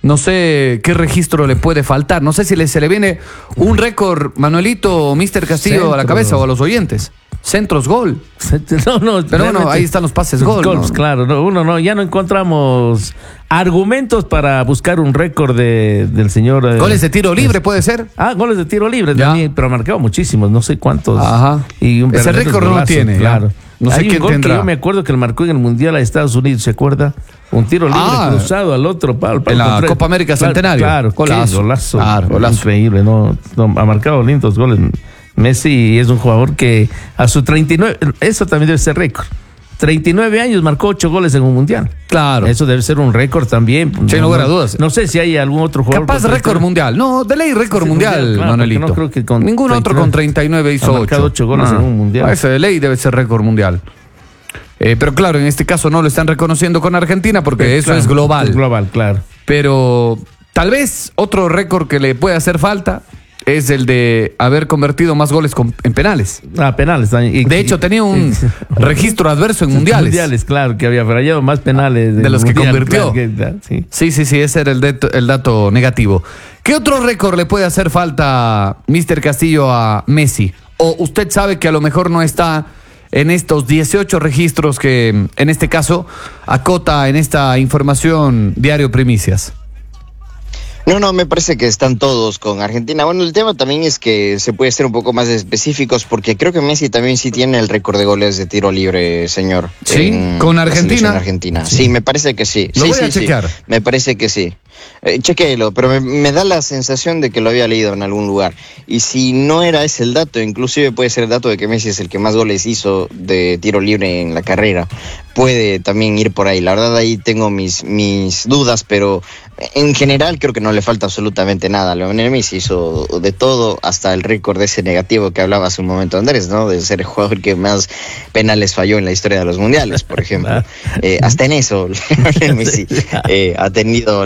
No sé qué registro le puede faltar. No sé si se le viene un récord, Manuelito o Mr. Castillo, a la cabeza o a los oyentes. Centros, gol. No, pero bueno, ahí están los pases, gol. Gols, ¿no? Claro, ya no encontramos argumentos para buscar un récord del señor. Goles de tiro libre, ¿puede ser? Goles de tiro libre también, pero ha marcado muchísimos, no sé cuántos. Ajá. Y ese récord no lo tiene, claro. No sé Hay quién un gol tendrá. que yo me acuerdo que él marcó en el Mundial a Estados Unidos, ¿se acuerda? Un tiro libre cruzado al otro palo. En la Copa América Centenario. Claro, golazo. Claro, golazo. Increíble, ¿no? Ha marcado lindos goles. Messi es un jugador que a sus 39, eso también debe ser récord. 39 años marcó 8 goles en un mundial. Claro. Eso debe ser un récord también. Sin lugar a dudas. No sé si hay algún otro jugador. Capaz récord mundial. No, de ley récord mundial, claro, Manuelito. no creo que con ningún 39, otro con 39 hizo 8. marcado 8 goles en un mundial. Ese de ley debe ser récord mundial. Pero claro, en este caso no lo están reconociendo con Argentina porque eso es global. Es global, claro. Pero tal vez otro récord que le puede hacer falta es el de haber convertido más goles en penales. Penales también. De hecho, tenía un registro adverso en mundiales. Mundiales, claro, que había fallado más penales. De los que convirtió. Claro, sí, ese era el dato negativo. ¿Qué otro récord le puede hacer falta, Mr. Castillo, a Messi? ¿O usted sabe que a lo mejor no está en estos 18 registros que, en este caso, acota en esta información Diario Primicias? No, me parece que están todos con Argentina. Bueno, el tema también es que se puede ser un poco más específicos porque creo que Messi también sí tiene el récord de goles de tiro libre, señor. ¿Sí? ¿Con Argentina? Argentina. Sí, me parece que sí. Lo voy a chequear. Sí. Me parece que sí. Chequéelo, pero me da la sensación de que lo había leído en algún lugar. Y si no era ese el dato, inclusive puede ser el dato de que Messi es el que más goles hizo de tiro libre en la carrera. Puede también ir por ahí. La verdad ahí tengo mis dudas, pero en general creo que no le falta absolutamente nada. Lionel Messi hizo de todo, hasta el récord de ese negativo que hablaba hace un momento Andrés, ¿no? De ser el jugador que más penales falló en la historia de los mundiales, por ejemplo. Hasta en eso Lionel Messi ha tenido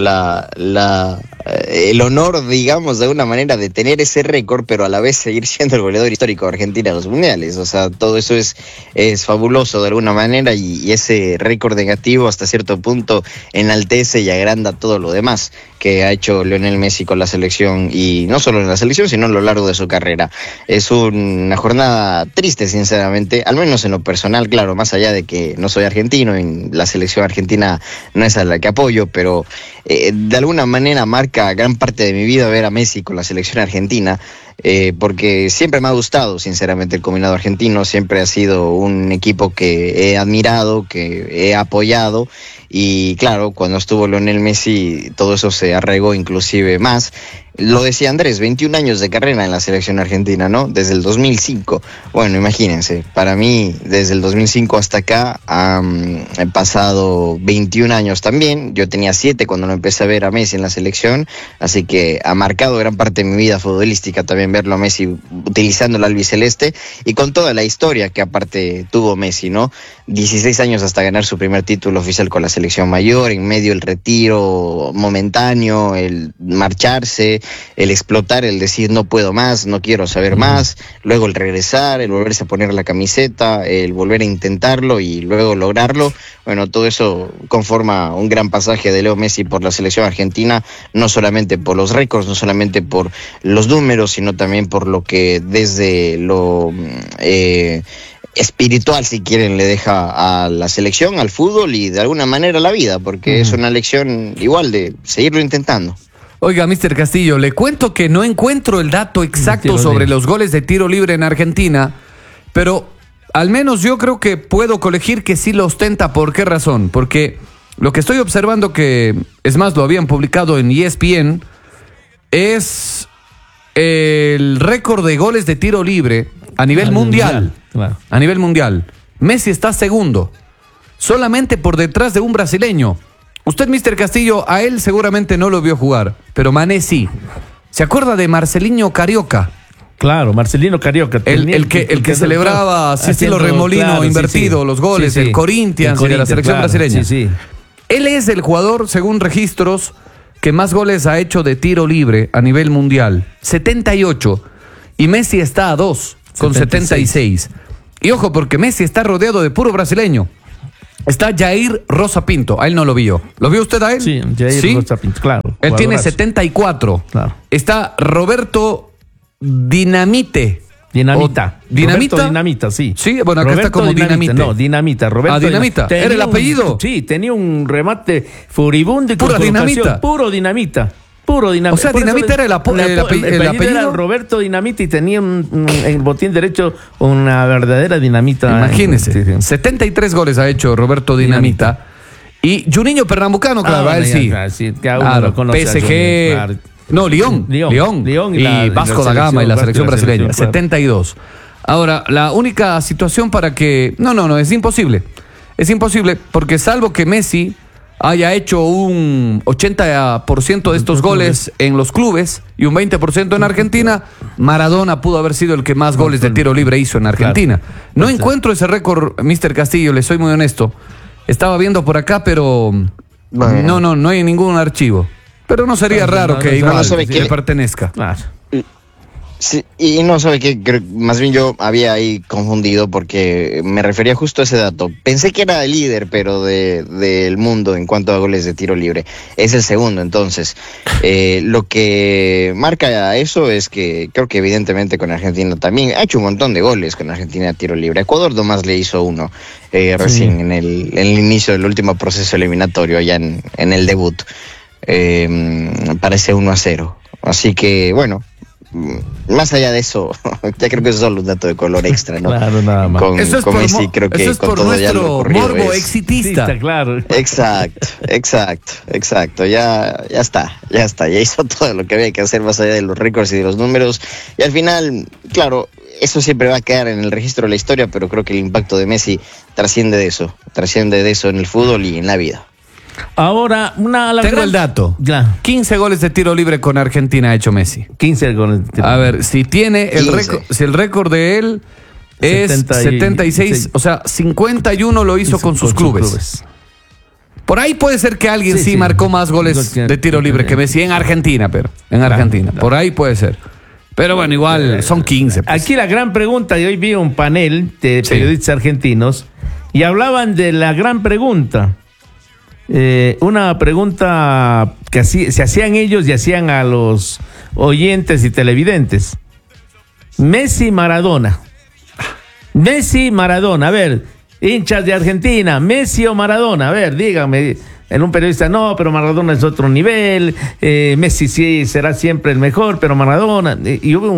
el honor, digamos, de alguna manera de tener ese récord, pero a la vez seguir siendo el goleador histórico de Argentina en los mundiales. O sea, todo eso es fabuloso de alguna manera y ese récord negativo hasta cierto punto enaltece y agranda todo lo demás que ha hecho Lionel Messi con la selección, y no solo en la selección, sino a lo largo de su carrera. Es una jornada triste, sinceramente, al menos en lo personal, claro, más allá de que no soy argentino y la selección argentina no es a la que apoyo, pero de alguna manera marca gran parte de mi vida ver a Messi con la selección argentina, porque siempre me ha gustado, sinceramente, el combinado argentino. Siempre ha sido un equipo que he admirado, que he apoyado, y claro, cuando estuvo Lionel Messi todo eso se arraigó inclusive más. Lo decía Andrés, 21 años de carrera en la selección argentina, ¿no? Desde el 2005. Bueno, imagínense, para mí, desde el 2005 hasta acá han pasado 21 años también. Yo tenía 7 cuando lo empecé a ver a Messi en la selección, así que ha marcado gran parte de mi vida futbolística también verlo a Messi utilizando el albiceleste y con toda la historia que aparte tuvo Messi, ¿no? 16 años hasta ganar su primer título oficial con la selección mayor, en medio el retiro momentáneo, el marcharse, el explotar, el decir no puedo más, no quiero saber más, luego el regresar, el volverse a poner la camiseta, el volver a intentarlo y luego lograrlo. Bueno, todo eso conforma un gran pasaje de Leo Messi por la selección argentina, no solamente por los récords, no solamente por los números, sino también por lo que desde lo espiritual, si quieren, le deja a la selección, al fútbol y de alguna manera a la vida, porque es una lección igual de seguirlo intentando. Oiga, Mr. Castillo, le cuento que no encuentro el dato exacto sobre los goles de tiro libre en Argentina, pero al menos yo creo que puedo colegir que sí lo ostenta. ¿Por qué razón? Porque lo que estoy observando, que es más, lo habían publicado en ESPN, es el récord de goles de tiro libre a nivel mundial. Claro. A nivel mundial. Messi está segundo, solamente por detrás de un brasileño. Usted, Mr. Castillo, a él seguramente no lo vio jugar, pero Mané sí. ¿Se acuerda de Marcelinho Carioca? Claro, Marcelino Carioca. El que celebraba así estilo remolino, claro, invertido, los goles, el Corinthians y de la selección brasileña. Sí. Él es el jugador, según registros, que más goles ha hecho de tiro libre a nivel mundial. 78. Y Messi está a 2, con 76. Y ojo, porque Messi está rodeado de puro brasileño. está Jair Rosa Pinto. A él no lo vio. ¿Lo vio usted a él? Sí, Jair Rosa Pinto, claro. Él tiene 74. Claro. Está Roberto Dinamite. Dinamita. ¿Dinamita? Roberto Dinamita, sí. Sí, bueno, acá está como Dinamite. No, Dinamita. Roberto Dinamita. ¿Era el apellido? Sí, tenía un remate furibundo y con Pura dinamita. Puro dinamita. O sea, Dinamita era el apellido. Era Roberto Dinamita y tenía en el botín derecho una verdadera dinamita. Imagínese. 73 goles ha hecho Roberto Dinamita. Y Juninho Pernambucano, claro, a él sí. Claro, PSG. Claro. No, León y Vasco da Gama y la selección brasileña. Claro. 72. Ahora, la única situación para que... No, es imposible. Es imposible porque salvo que Messi haya hecho un 80% de estos goles en los clubes y un 20% en Argentina, Maradona pudo haber sido el que más goles de tiro libre hizo en Argentina. No encuentro ese récord, Mr. Castillo, le soy muy honesto. Estaba viendo por acá, pero no hay ningún archivo. Pero no sería raro que igual le pertenezca. Claro. Sí, y no sabe qué, más bien yo había ahí confundido porque me refería justo a ese dato. Pensé que era el líder, pero del mundo en cuanto a goles de tiro libre. Es el segundo, entonces. Lo que marca eso es que creo que evidentemente con Argentina también ha hecho un montón de goles con Argentina de tiro libre. Ecuador nomás le hizo uno recién en el inicio del último proceso eliminatorio, allá en el debut, para ese 1-0. Así que, bueno, más allá de eso, ya creo que eso es solo un dato de color extra, ¿no? Claro, nada más. Eso es con por, Messi, creo que eso es con por todo ya lo nuestro ocurrido morbo es... exitista. Sí, claro. Exacto. Ya está. Ya hizo todo lo que había que hacer más allá de los récords y de los números. Y al final, claro, eso siempre va a quedar en el registro de la historia, pero creo que el impacto de Messi trasciende de eso en el fútbol y en la vida. Ahora, tengo el dato. Ya. 15 goles de tiro libre con Argentina ha hecho Messi. 15 goles de tiro. A ver, si tiene el récord, si el récord de él es 76, o sea, 51 lo hizo con sus clubes. Por ahí puede ser que alguien sí marcó más goles de tiro libre que Messi en Argentina, pero en Argentina. Claro. Por ahí puede ser. Pero bueno, igual son 15. Pues. Aquí la gran pregunta, y hoy vi un panel de periodistas argentinos y hablaban de la gran pregunta. Una pregunta que se hacían ellos y hacían a los oyentes y televidentes. Messi, Maradona. A ver, hinchas de Argentina, Messi o Maradona, a ver, díganme. En un periodista, no, pero Maradona es otro nivel, Messi sí será siempre el mejor, pero Maradona. Y hubo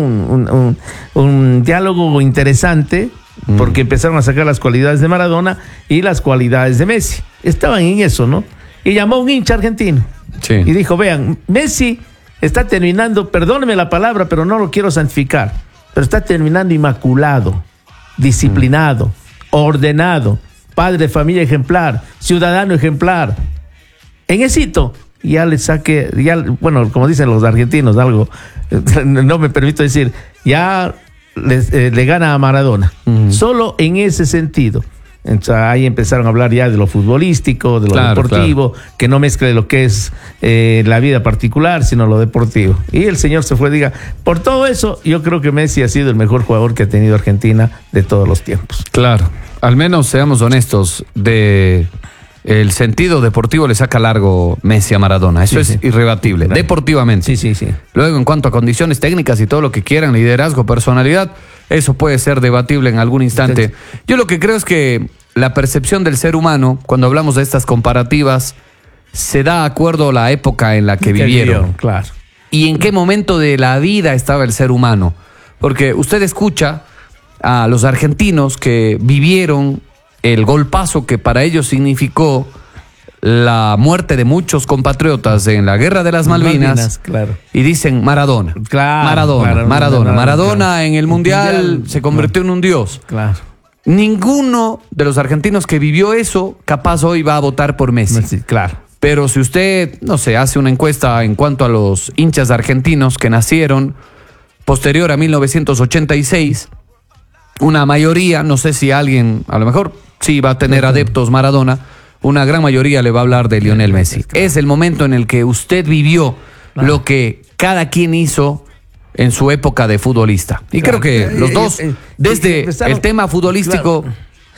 un diálogo interesante, porque empezaron a sacar las cualidades de Maradona y las cualidades de Messi. Estaban en eso, ¿no? Y llamó a un hincha argentino. Sí. Y dijo, vean, Messi está terminando, perdóneme la palabra, pero no lo quiero santificar, pero está terminando inmaculado, disciplinado, ordenado, padre de familia ejemplar, ciudadano ejemplar. En esito, ya le saque, bueno, como dicen los argentinos, algo, no me permito decir, ya le gana a Maradona. Solo en ese sentido. Entonces, ahí empezaron a hablar ya de lo futbolístico, de lo deportivo, que no mezcle lo que es la vida particular, sino lo deportivo. Y el señor se fue, diga, por todo eso, yo creo que Messi ha sido el mejor jugador que ha tenido Argentina de todos los tiempos. Claro, al menos seamos honestos, el sentido deportivo le saca largo Messi a Maradona, eso es irrebatible, deportivamente. Sí. Luego, en cuanto a condiciones técnicas y todo lo que quieran, liderazgo, personalidad, eso puede ser debatible en algún instante. Yo lo que creo es que la percepción del ser humano, cuando hablamos de estas comparativas, se da de acuerdo a la época en la que vivieron. Claro. Y en qué momento de la vida estaba el ser humano. Porque usted escucha a los argentinos que vivieron el golpazo que para ellos significó la muerte de muchos compatriotas en la Guerra de las Malvinas, claro. Y dicen Maradona. Maradona en el mundial se convirtió en un dios. Claro. Ninguno de los argentinos que vivió eso, capaz hoy va a votar por Messi. Claro. Pero si usted, no sé, hace una encuesta en cuanto a los hinchas argentinos que nacieron posterior a 1986, una mayoría, no sé si alguien, a lo mejor sí va a tener adeptos Maradona, una gran mayoría le va a hablar de Lionel Messi. Es el momento en el que usted vivió lo que cada quien hizo en su época de futbolista. Y creo que los dos, desde el tema futbolístico,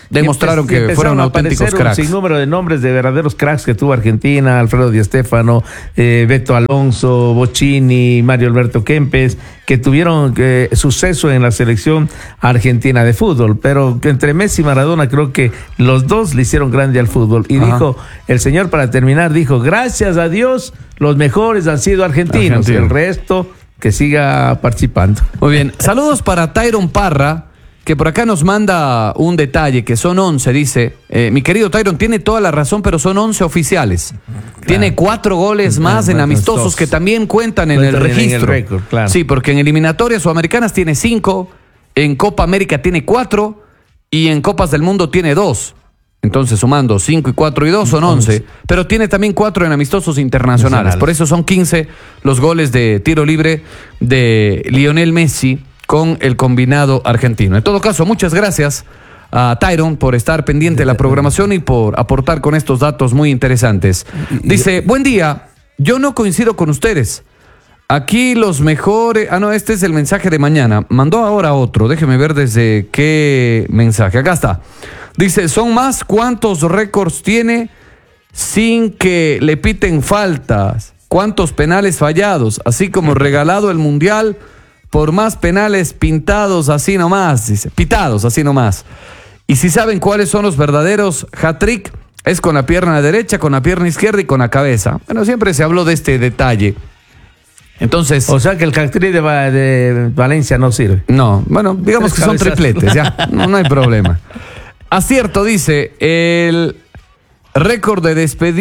demostraron que fueron auténticos cracks. Un sinnúmero de nombres de verdaderos cracks que tuvo Argentina: Alfredo Di Stéfano, Beto Alonso, Bocchini, Mario Alberto Kempes, que tuvieron suceso en la selección argentina de fútbol. Pero entre Messi y Maradona creo que los dos le hicieron grande al fútbol. Y dijo, el señor, para terminar, dijo: gracias a Dios, los mejores han sido argentinos. El resto, que siga participando. Muy bien. Saludos para Tyron Parra, que por acá nos manda un detalle, que son 11, dice. Mi querido Tyron, tiene toda la razón, pero son 11 oficiales. Claro. Tiene 4 goles más en amistosos que también cuentan en el registro. En el récord, claro. Sí, porque en eliminatorias sudamericanas tiene 5, en Copa América tiene 4 y en Copas del Mundo tiene 2. Entonces, sumando 5 y 4 y 2 son 11. Pero tiene también 4 en amistosos internacionales. Por eso son 15 los goles de tiro libre de Lionel Messi con el combinado argentino. En todo caso, muchas gracias a Tyron por estar pendiente de la programación y por aportar con estos datos muy interesantes. Dice, buen día, yo no coincido con ustedes. Aquí los mejores... Ah, no, este es el mensaje de mañana. Mandó ahora otro, déjeme ver desde qué mensaje. Acá está. Dice, son más cuántos récords tiene sin que le piten faltas, cuántos penales fallados, así como regalado el Mundial por más penales pintados así nomás, dice, pitados así nomás. Y si saben cuáles son los verdaderos hat-trick, es con la pierna derecha, con la pierna izquierda y con la cabeza. Bueno, siempre se habló de este detalle. Entonces, o sea que el hat-trick de Valencia no sirve. No, bueno, digamos que son tripletes, ya, no hay problema. Acierto, dice, el récord de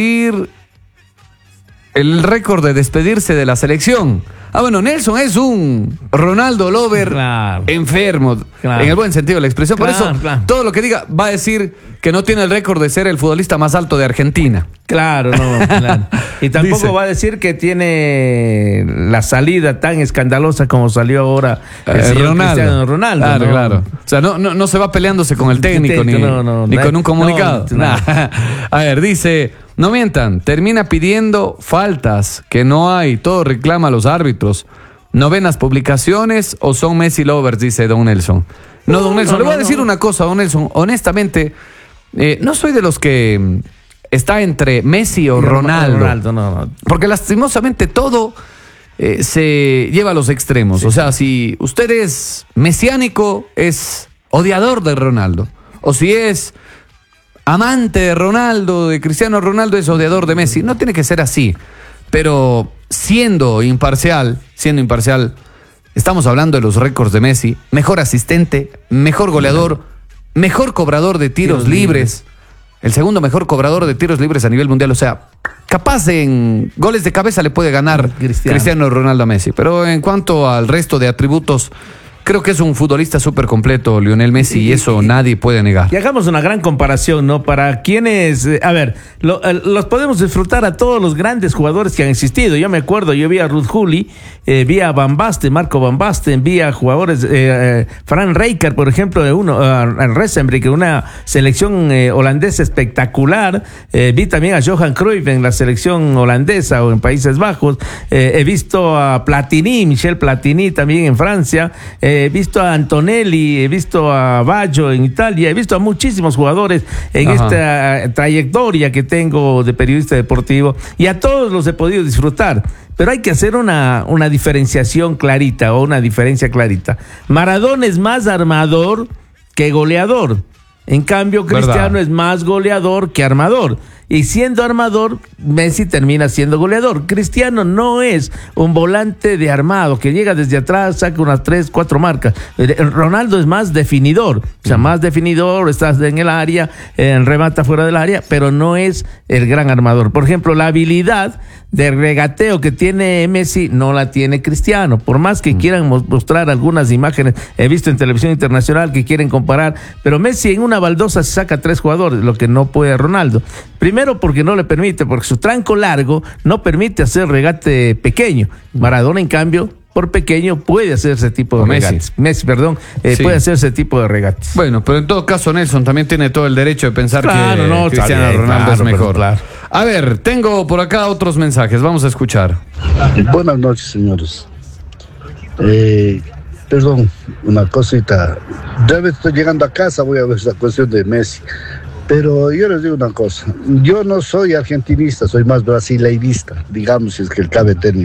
despedirse de la selección. Ah, bueno, Nelson es un Ronaldo lover enfermo, en el buen sentido de la expresión. Por eso, todo lo que diga va a decir que no tiene el récord de ser el futbolista más alto de Argentina. Claro. Y tampoco dice, va a decir que tiene la salida tan escandalosa como salió ahora el señor Cristiano Ronaldo. Claro. O sea, no se va peleándose con el técnico ni con un comunicado. A ver, dice, no mientan, termina pidiendo faltas que no hay, todo reclama a los árbitros. ¿No ven las publicaciones o son Messi lovers? Dice don Nelson. No, don Nelson, le voy a decir una cosa, don Nelson. Honestamente, no soy de los que está entre Messi o Ronaldo. No. Porque lastimosamente todo se lleva a los extremos. Sí. O sea, si usted es mesiánico, es odiador de Ronaldo. O si es amante de Ronaldo, de Cristiano Ronaldo, es odiador de Messi. No tiene que ser así. Pero siendo imparcial, estamos hablando de los récords de Messi. Mejor asistente, mejor goleador, mejor cobrador de tiros libres. El segundo mejor cobrador de tiros libres a nivel mundial. O sea, capaz en goles de cabeza le puede ganar Cristiano Ronaldo a Messi. Pero en cuanto al resto de atributos, creo que es un futbolista súper completo, Lionel Messi, y eso nadie puede negar. Y hagamos una gran comparación, ¿no? Para quienes, los podemos disfrutar a todos los grandes jugadores que han existido. Yo me acuerdo, yo vi a Ruud Gullit, vi a Van Basten, Marco Van Basten, vi a jugadores, Fran Rijkaard, por ejemplo, en Resenbrink, una selección holandesa espectacular. Vi también a Johan Cruyff en la selección holandesa o en Países Bajos. He visto a Platini, Michel Platini también en Francia. He visto a Antonelli, he visto a Baggio en Italia, he visto a muchísimos jugadores en esta trayectoria que tengo de periodista deportivo, y a todos los he podido disfrutar. Pero hay que hacer una diferenciación clarita, o una diferencia clarita. Maradona es más armador que goleador. En cambio, Cristiano es más goleador que armador. Y siendo armador, Messi termina siendo goleador. Cristiano no es un volante de armado que llega desde atrás, saca unas 3, 4 marcas. Ronaldo es más definidor. O sea, más definidor, estás en el área, remata fuera del área, pero no es el gran armador. Por ejemplo, la habilidad de regateo que tiene Messi no la tiene Cristiano. Por más que quieran mostrar algunas imágenes, he visto en televisión internacional que quieren comparar, pero Messi en una baldosa se saca 3 jugadores, lo que no puede Ronaldo. Primero porque no le permite, porque su tranco largo no permite hacer regate pequeño. Maradona, en cambio, por pequeño puede hacer ese tipo de regates. Messi, puede hacer ese tipo de regates. Bueno, pero en todo caso Nelson también tiene todo el derecho de pensar que Cristiano Ronaldo es mejor. Claro. A ver, tengo por acá otros mensajes, vamos a escuchar. Buenas noches, señores. Perdón, una cosita. Ya vez estoy llegando a casa, voy a ver esa cuestión de Messi. Pero yo les digo una cosa, yo no soy argentinista, soy más brasileirista, digamos, si es que el cabe término.